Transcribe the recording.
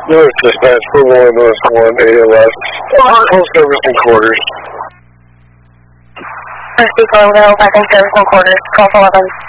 North Dispatch, 41 North 1, ALS. Full service in quarters. First Eco, no, back in service in quarters, 1211.